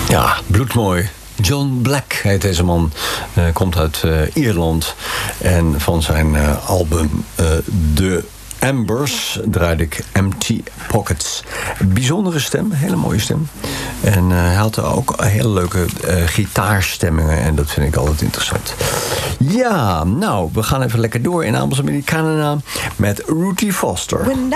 Ja, bloedmooi. John Black heet deze man. Komt uit Ierland. En van zijn album The Ambers draaide ik Empty Pockets. Bijzondere stem, hele mooie stem. En hij had ook hele leuke gitaarstemmingen. En dat vind ik altijd interessant. Ja, nou, we gaan even lekker door in Americana met Ruthie Foster.